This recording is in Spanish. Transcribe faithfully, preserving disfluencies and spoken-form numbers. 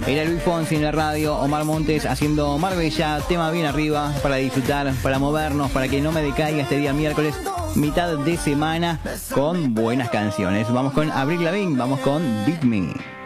Era Luis Fonsi en la radio, Omar Montes haciendo Marbella, tema bien arriba para disfrutar, para movernos, para que no me decaiga este día miércoles, mitad de semana, con buenas canciones. Vamos con Avril Lavigne, vamos con Beat Me.